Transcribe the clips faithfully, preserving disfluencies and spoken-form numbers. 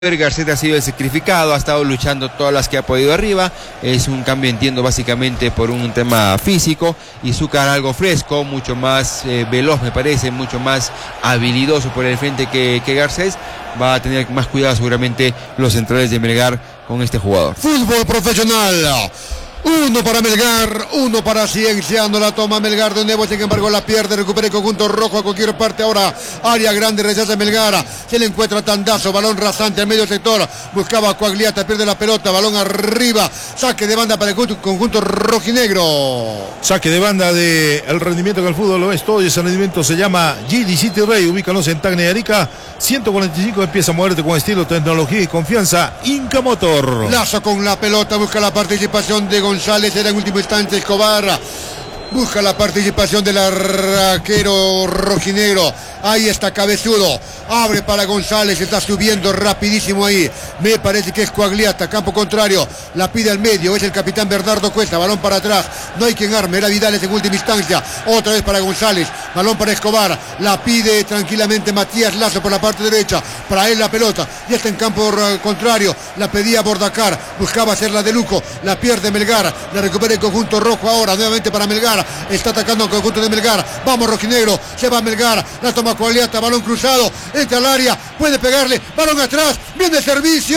Garcés ha sido el sacrificado, ha estado luchando todas las que ha podido arriba. Es un cambio, entiendo, básicamente por un tema físico. Y Zúcar algo fresco, mucho más eh, veloz, me parece, mucho más habilidoso por el frente que, que Garcés. Va a tener más cuidado seguramente los centrales de Melgar con este jugador. Fútbol profesional. Uno para Melgar, uno para Cienciano, la toma Melgar de nuevo, sin embargo la pierde, recupera el conjunto rojo a cualquier parte ahora, área grande, rechaza Melgar, se le encuentra Tandazo, balón rasante al medio sector, buscaba a Coagliata, pierde la pelota, balón arriba, saque de banda para el conjunto rojinegro. Saque de banda de el rendimiento que el fútbol lo es todo y ese rendimiento se llama G D City Rey, ubícanos en Tacna y Arica, ciento cuarenta y cinco, empieza a moverte con estilo, tecnología y confianza, Inca Motor. Lazo con la pelota, busca la participación de González, era en último instante Escobar, busca la participación del arquero rojinegro, ahí está Cabezudo, abre para González, está subiendo rapidísimo ahí, me parece que es Coagliata, campo contrario, la pide al medio, es el capitán Bernardo Cuesta, balón para atrás, no hay quien arme, era Vidales en última instancia, otra vez para González, balón para Escobar, la pide tranquilamente Matías Lazo por la parte derecha, para él la pelota, ya está en campo contrario, la pedía Bordacar, buscaba hacerla de Luco, la pierde Melgar, la recupera el conjunto rojo ahora, nuevamente para Melgar, está atacando al conjunto de Melgar, vamos rojinegro, se va Melgar, la toma Coagliata, balón cruzado, entra al área, puede pegarle, balón atrás, viene el servicio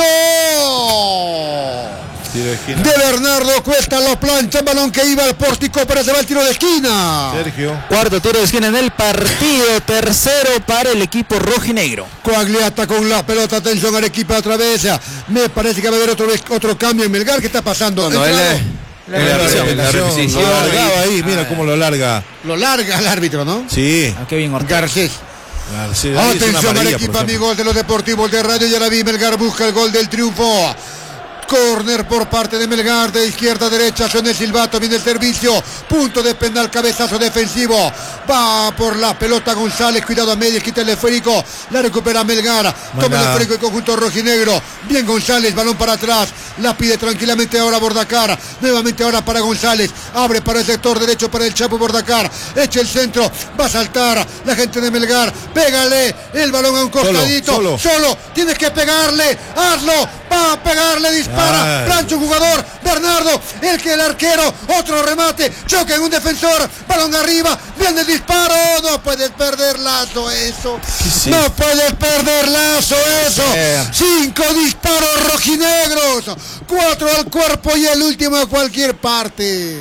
de, de Bernardo Cuesta, lo plancha, balón que iba al pórtico, pero se va el tiro de esquina. Sergio. Cuarto tiro de esquina en el partido, tercero para el equipo rojinegro. Coagliata con la pelota, atención al equipo otra vez, me parece que va a haber otro, otro cambio en Melgar, ¿qué está pasando? No, no, La, la, la, la repetición. Lo largaba ahí, mira ah, cómo lo larga. Lo larga el árbitro, ¿no? Sí. Ah, qué bien Ortega. Garcés. Garcés. Atención al equipo, amigos de los deportivos de Radio Yaraví. Melgar busca el gol del triunfo. Corner por parte de Melgar, de izquierda a derecha, suena el silbato, viene el servicio, punto de penal, cabezazo defensivo, va por la pelota González, cuidado a media, quita el esférico, la recupera Melgar, toma el esférico el conjunto rojinegro, bien González, balón para atrás, la pide tranquilamente ahora Bordacar, nuevamente ahora para González, abre para el sector derecho para el Chapo Bordacar, echa el centro, va a saltar la gente de Melgar, pégale el balón a un costadito, solo, solo, solo tienes que pegarle, hazlo, va a pegarle, dispara. Para, plancha un jugador, Bernardo, el que el arquero, otro remate, choca en un defensor, balón arriba, viene el disparo, no puedes perder Lazo eso, sí. no puedes perder Lazo eso, cinco disparos rojinegros, cuatro al cuerpo y el último a cualquier parte.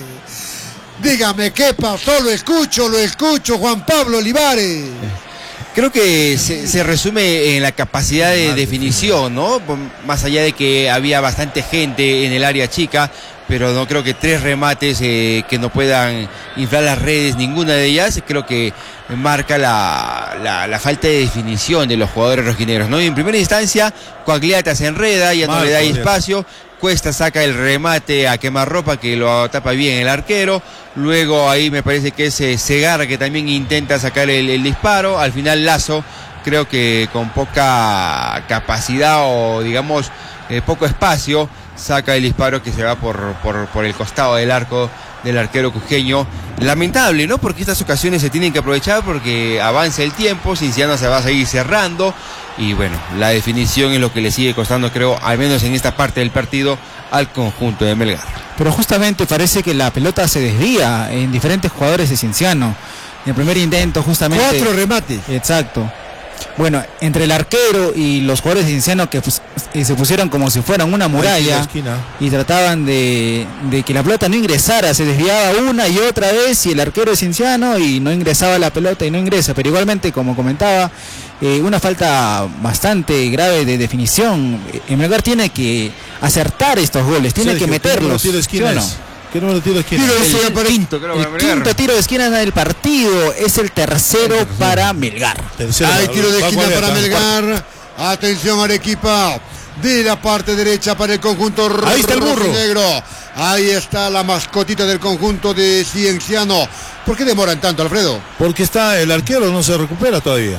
Dígame qué pasó, lo escucho, lo escucho, Juan Pablo Olivares. Creo que se, se resume en la capacidad de definición, ¿no? Más allá de que había bastante gente en el área chica, pero no creo que tres remates eh, que no puedan inflar las redes, ninguna de ellas, creo que marca la, la, la falta de definición de los jugadores rojinegros, ¿no? Y en primera instancia, Coagliata se enreda, ya no Mal, le da espacio. Cuesta saca el remate a quemarropa que lo tapa bien el arquero, luego ahí me parece que es eh, Segarra que también intenta sacar el, el disparo, al final Lazo creo que con poca capacidad o digamos eh, poco espacio saca el disparo que se va por, por, por el costado del arco del arquero cusqueño. Lamentable, ¿no? Porque estas ocasiones se tienen que aprovechar porque avanza el tiempo, Cienciano se va a seguir cerrando y bueno, la definición es lo que le sigue costando, creo, al menos en esta parte del partido, al conjunto de Melgar. Pero justamente parece que la pelota se desvía en diferentes jugadores de Cienciano. En el primer intento justamente... Cuatro remates. Exacto. Bueno, entre el arquero y los jugadores de Cienciano que pues, se pusieron como si fueran una muralla y trataban de, de que la pelota no ingresara, se desviaba una y otra vez y el arquero de Cienciano y no ingresaba la pelota y no ingresa, pero igualmente como comentaba, eh, una falta bastante grave de definición. En Melgar tiene que acertar estos goles, tiene Sergio, que meterlos, ¿sí o no? ¿Qué número de tiro de esquina? Tiro de el, quinto, creo, el quinto tiro de esquina del partido, es el tercero el para Melgar. Tercero, Hay tiro de esquina para Melgar. Atención Arequipa. De la parte derecha para el conjunto Ahí está el burro negro. Ahí está la mascotita del conjunto de Cienciano. ¿Por qué demoran tanto, Alfredo? Porque está el arquero, no se recupera todavía.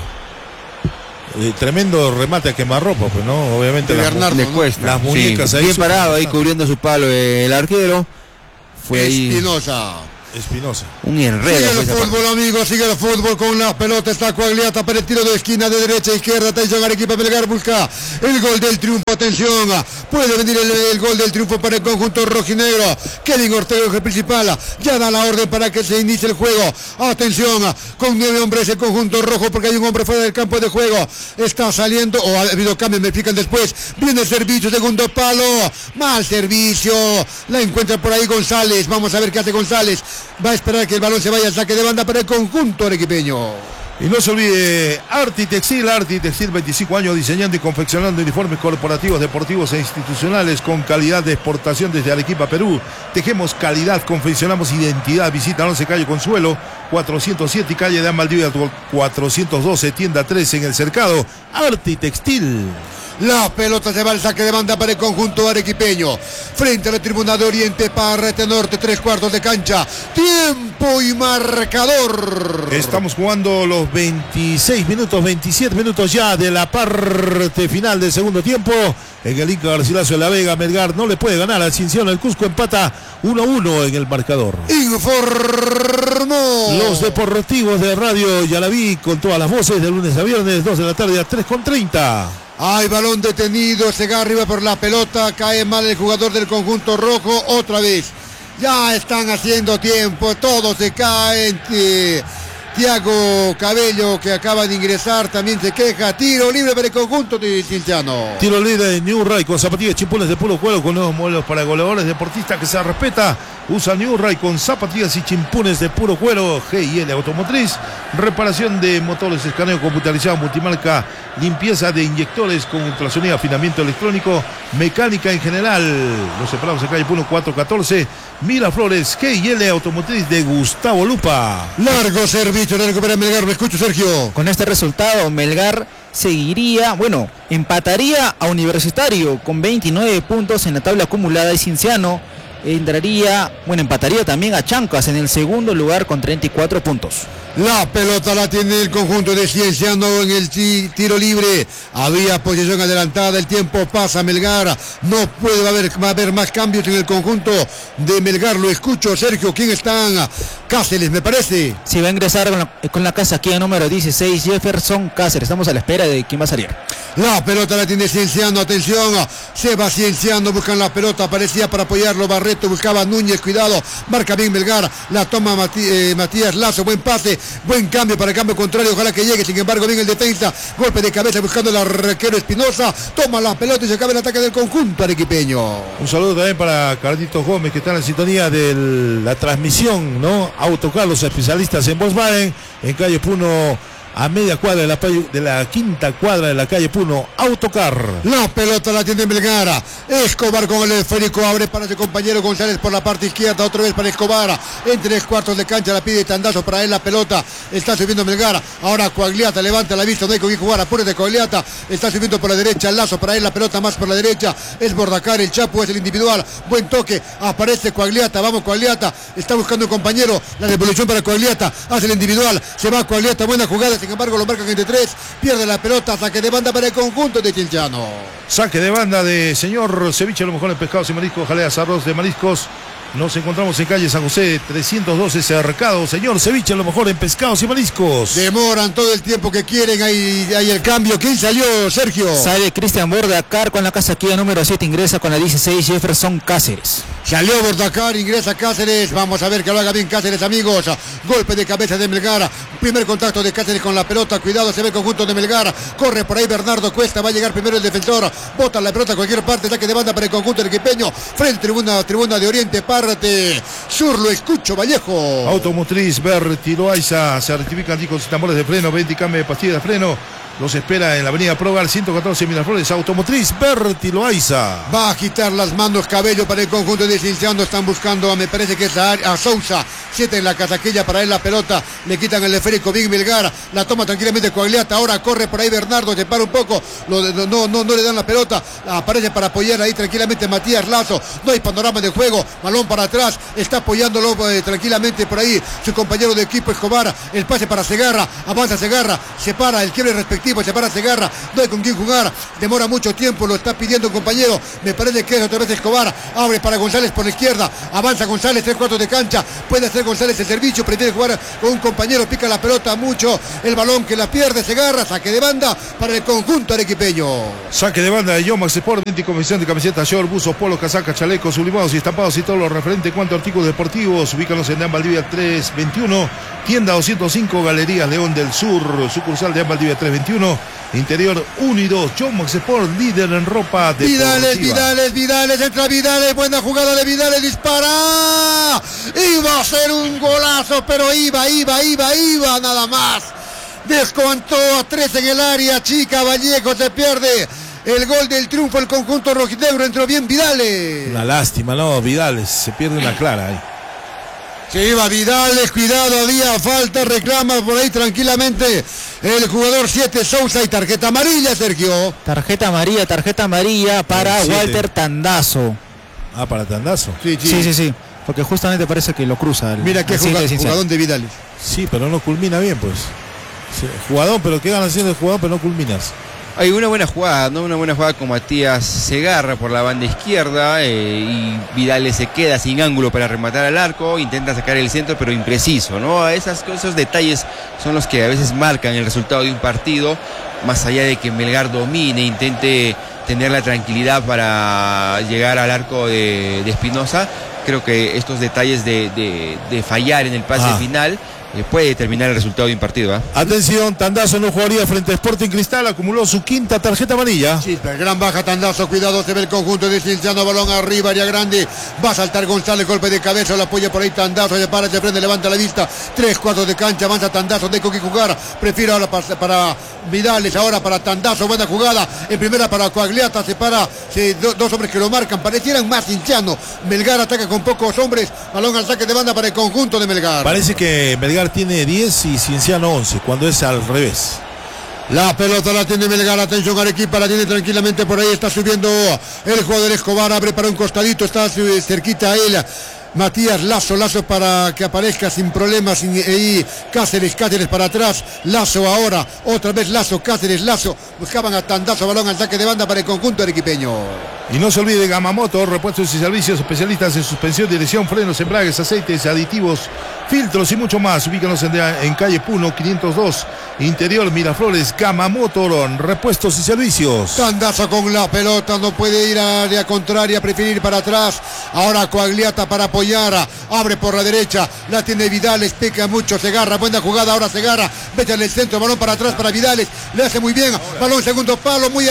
Eh, tremendo remate a quemarropa, pues no, obviamente las, Bernardo, le ¿no? cuesta. Las muñecas sí, ahí. Bien parado ahí cubriendo su palo el arquero. Fue Espinosa. Espinosa. Un enredo. Sigue el fútbol, amigos, sigue el fútbol con la pelota. Está Coagliata para el tiro de esquina de derecha a izquierda. Atención, Arequipa Melgar busca el gol del triunfo. Atención, puede venir el, el gol del triunfo para el conjunto rojinegro. Kevin Ortega, el principal, ya da la orden para que se inicie el juego. Atención, con nueve hombres el conjunto rojo, porque hay un hombre fuera del campo de juego. Está saliendo, o ha habido cambios, me explican después. Viene el servicio, segundo palo. Mal servicio. La encuentra por ahí González. Vamos a ver qué hace González. Va a esperar que el balón se vaya al saque de banda para el conjunto arequipeño. Y no se olvide, Arti Textil, Arti Textil, veinticinco años diseñando y confeccionando uniformes corporativos, deportivos e institucionales con calidad de exportación desde Arequipa, Perú. Tejemos calidad, confeccionamos identidad. Visita once Calle Consuelo, cuatrocientos siete, calle de Amaldivia, cuatrocientos doce, tienda tres en el Cercado. Arti Textil. La pelota se va al saque de banda para el conjunto arequipeño. Frente a la tribuna de Oriente, Parrete Norte, tres cuartos de cancha. Tiempo y marcador. Estamos jugando los veintiséis minutos, veintisiete minutos ya de la parte final del segundo tiempo. En el Inca Garcilaso de la Vega, Melgar no le puede ganar al Cienciano. El Cusco empata uno a uno en el marcador. Informó los deportivos de Radio Yalaví con todas las voces de lunes a viernes, dos de la tarde a tres con treinta. Hay balón detenido, se va arriba por la pelota, cae mal el jugador del conjunto rojo, otra vez. Ya están haciendo tiempo, todos se caen. Eh, Tiago Cabello, que acaba de ingresar, también se queja. Tiro libre para el conjunto de Cienciano. Tiro libre de New Ray con zapatillas chimpunes de puro cuero, con nuevos modelos para goleadores, deportistas que se respeta. Usa New Ray con zapatillas y chimpunes de puro cuero. G y L Automotriz. Reparación de motores, escaneo computarizado, multimarca, limpieza de inyectores con ultrasonido, afinamiento electrónico, mecánica en general. Los separados en calle Puno cuatro catorce. Miraflores, G y L Automotriz de Gustavo Lupa. Largo servicio de recupera Melgar. Me escucho, Sergio. Con este resultado, Melgar seguiría, bueno, empataría a Universitario con veintinueve puntos en la tabla acumulada y Cienciano entraría, bueno, empataría también a Chancas en el segundo lugar con treinta y cuatro puntos. La pelota la tiene el conjunto de Cienciano en el tiro libre. Había posición adelantada, el tiempo pasa. Melgar, no puede haber, va a haber más cambios en el conjunto de Melgar. Lo escucho, Sergio. ¿Quién están? Cáceres, me parece. Sí, va a ingresar con la, con la casaquilla número dieciséis, Jefferson Cáceres. Estamos a la espera de quién va a salir. La pelota la tiene Cienciano, atención. Se va Cienciano, buscan la pelota, aparecía para apoyarlo Barreto, buscaba a Núñez, cuidado. Marca bien Melgar, la toma Mati, eh, Matías Lazo, buen pase. Buen cambio para el cambio contrario, ojalá que llegue, sin embargo bien el defensa, golpe de cabeza buscando el arquero Espinosa, toma la pelota y se acaba el ataque del conjunto arequipeño. Un saludo también para Carlitos Gómez, que está en la sintonía de la transmisión, ¿no? Autocar, los especialistas en Volkswagen, en calle Puno, a media cuadra de la, de la quinta cuadra de la calle Puno, Autocar. La pelota la tiene Melgar. Escobar con el esférico, abre para su compañero González por la parte izquierda, otra vez para Escobar. En tres cuartos de cancha la pide Tandazo para él la pelota. Está subiendo Melgar. Ahora Coagliata levanta la vista, no hay con quién jugar. Apúrate Coagliata. Está subiendo por la derecha, Lazo para él la pelota más por la derecha. Es Bordacar, el Chapo es el individual. Buen toque. Aparece Coagliata. Vamos Coagliata. Está buscando un compañero. La devolución para Coagliata. Hace el individual. Se va Coagliata. Buena jugada. Sin embargo lo marcan entre tres, pierde la pelota, saque de banda para el conjunto de Cienciano. Saque de banda de señor Ceviche, a lo mejor en pescados y mariscos, jaleas, arroz de mariscos. Nos encontramos en calle San José trescientos doce, Cercado. Señor Ceviche, a lo mejor en pescados y mariscos. Demoran todo el tiempo que quieren, hay, hay el cambio. ¿Quién salió, Sergio? Sale Cristian Bordacar con la casaquilla número siete, ingresa con la dieciséis, Jefferson Cáceres. Salió Bordacar, ingresa Cáceres. Vamos a ver que lo haga bien Cáceres, amigos. Golpe de cabeza de Melgar. Primer contacto de Cáceres con la pelota. Cuidado, se ve el conjunto de Melgar. Corre por ahí Bernardo Cuesta. Va a llegar primero el defensor. Bota la pelota a cualquier parte. Saque de banda para el conjunto arequipeño. Frente tribuna, tribuna de Oriente. Párate. Sur, lo escucho, Vallejo. Automotriz Berti Loaiza. Se rectifican aquí con sus tambores de freno. veinte cambio de pastilla de freno. Los espera en la avenida Progar, ciento catorce Miraflores. Automotriz Berti Loaiza. Va a agitar las manos Cabello para el conjunto de Cienciano. Están buscando, me parece que es a, a Sousa. Siete en la casaquilla para él la pelota. Le quitan el esférico Big Melgar. La toma tranquilamente Coagliata. Ahora corre por ahí Bernardo. Se para un poco. Lo, no, no, no le dan la pelota. Aparece para apoyar ahí tranquilamente Matías Lazo. No hay panorama de juego. Balón para atrás. Está apoyándolo eh, tranquilamente por ahí su compañero de equipo Escobar. El pase para Segarra. Avanza Segarra. Se para el quiebre respectivo efectivo, se para Segarra, no hay con quién jugar, demora mucho tiempo, lo está pidiendo un compañero, me parece que es otra vez Escobar, abre para González por la izquierda, avanza González, tres cuartos de cancha, puede hacer González el servicio, prefiere jugar con un compañero, pica la pelota mucho, el balón que la pierde Segarra, saque de banda para el conjunto arequipeño. Saque de banda de Yomax Sport, veinte confección de camisetas, short, buzos, polos, casacas, chalecos, sublimados y estampados y todo lo referente en cuanto a artículos deportivos. Ubícanos en Deán Valdivia trescientos veintiuno, tienda doscientos cinco, Galerías León del Sur, sucursal de Deán Valdivia trescientos veintiuno, interior unido, Yomax Sport, líder en ropa deportiva. Vidales, Vidales, Vidales, entra Vidales, buena jugada de Vidales, dispara, iba a ser un golazo, pero iba, iba, iba, iba, nada más. Descontó a tres en el área chica, Vallejo se pierde el gol del triunfo, el conjunto rojinegro, entró bien Vidales. Una lástima, no, Vidales, se pierde una clara ahí. Se iba Vidales, cuidado, había falta, reclama por ahí tranquilamente el jugador siete Sousa y tarjeta amarilla, Sergio. Tarjeta amarilla, tarjeta amarilla para Walter Tandazo. Ah, para Tandazo. Sí, sí, sí, sí, sí, porque justamente parece que lo cruza. El, Mira qué jugad, jugadón de Vidales. Sí, pero no culmina bien, pues. Sí, jugadón, pero qué ganas haciendo el jugador, pero no culminas. Hay una buena jugada, ¿no? Una buena jugada con Matías Segarra por la banda izquierda eh, y Vidales se queda sin ángulo para rematar al arco, intenta sacar el centro pero impreciso, ¿no? Esas, esos detalles son los que a veces marcan el resultado de un partido, más allá de que Melgar domine, intente tener la tranquilidad para llegar al arco de, de Espinosa. Creo que estos detalles de, de, de fallar en el pase ah. final puede determinar el resultado de un partido. ¿eh? Atención, Tandazo no jugaría frente a Sporting Cristal, acumuló su quinta tarjeta amarilla. Sí, gran baja Tandazo, cuidado, se ve el conjunto de Cienciano, balón arriba, área grande, va a saltar González, golpe de cabeza, lo apoya por ahí Tandazo, se para, se prende, levanta la vista, tres, cuatro de cancha, avanza Tandazo, de que jugar, prefiere ahora para, para Vidales, ahora para Tandazo, buena jugada, en primera para Coagliata, se para, se, do, dos hombres que lo marcan, parecieran más Cienciano, Melgar ataca con pocos hombres, balón al saque de banda para el conjunto de Melgar. Parece que Melgar tiene diez y Cienciano once, cuando es al revés. La pelota la tiene Melgar, atención Arequipa, la tiene tranquilamente por ahí, está subiendo el jugador Escobar, abre para un costadito, está cerquita a él Matías Lazo, Lazo para que aparezca sin problemas, sin, y Cáceres, Cáceres para atrás, Lazo ahora, otra vez Lazo, Cáceres, Lazo, buscaban a Tandazo, balón al saque de banda para el conjunto arequipeño. Y no se olvide Gamamoto, repuestos y servicios, especialistas en suspensión, dirección, frenos, embragues, aceites, aditivos, filtros y mucho más. Ubícanos en, en calle Puno quinientos dos, interior Miraflores, Gamamoto, repuestos y servicios. Tandazo con la pelota, no puede ir a área contraria, prefiere ir para atrás. Ahora Coagliata para apoyar, abre por la derecha, la tiene Vidales, peca mucho Segarra, buena jugada ahora Segarra, mete en el centro, balón para atrás para Vidales, le hace muy bien, balón segundo palo, muy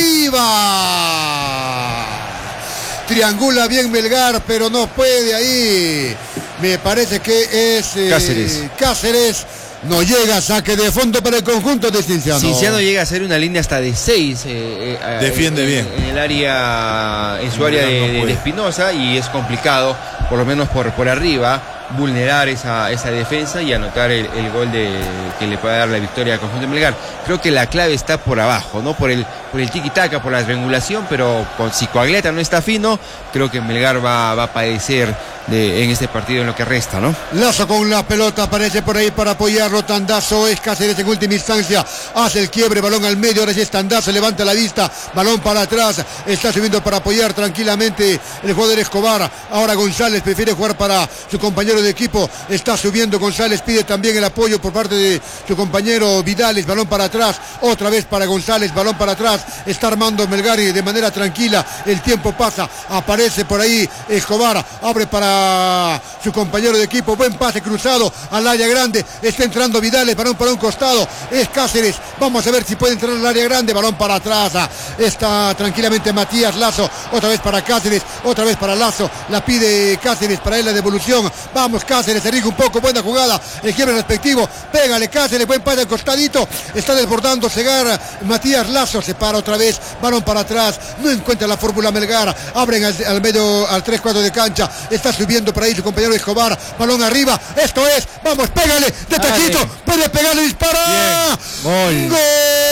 arriba. Triangula bien Melgar, pero no puede ahí. Me parece que es eh, Cáceres. Cáceres. No llega, saque de fondo para el conjunto de Cienciano. Cienciano llega a hacer una línea hasta de seis. Eh, eh, Defiende eh, bien. En el área, en su área de, de, de Espinosa, y es complicado, por lo menos por, por arriba, vulnerar esa, esa defensa y anotar el, el gol de, que le puede dar la victoria al conjunto de Melgar. Creo que la clave está por abajo, ¿no? Por el, por el tiki-taka, por la triangulación, pero con, si Coagliata no está fino, creo que Melgar va, va a padecer de, en este partido en lo que resta, ¿no? Lazo con la pelota, aparece por ahí para apoyarlo, Tandazo, es Cáceres en última instancia, hace el quiebre, balón al medio, ahora sí es Tandazo, levanta la vista, balón para atrás, está subiendo para apoyar tranquilamente el jugador Escobar, ahora González prefiere jugar para su compañero de equipo, está subiendo González, pide también el apoyo por parte de su compañero Vidales, balón para atrás, otra vez para González, balón para atrás, está armando Melgar de manera tranquila, el tiempo pasa, aparece por ahí Escobar, abre para su compañero de equipo, buen pase cruzado al área grande, está entrando Vidales, balón para un costado, es Cáceres, vamos a ver si puede entrar al área grande, balón para atrás, está tranquilamente Matías Lazo, otra vez para Cáceres, otra vez para Lazo, la pide Cáceres para él la devolución, vamos Cáceres, se rige un poco, buena jugada, el quiebre respectivo, pégale Cáceres, buen pase al costadito, está desbordando Segarra, Matías Lazo se para otra vez, balón para atrás, no encuentra la fórmula Melgar, abren al, al medio, al tres cuartos de cancha, está subiendo por ahí su compañero Escobar, balón arriba, esto es, vamos, pégale, de taquito, puede pegarle, dispara, Bien. Gol. ¡Gol!